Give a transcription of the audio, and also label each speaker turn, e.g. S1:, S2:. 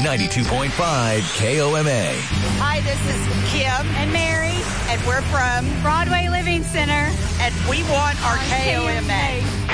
S1: 92.5 KOMA.
S2: Hi, this is Kim
S3: and Mary,
S2: and we're from
S3: Broadway Living Center,
S2: and we want our KOMA.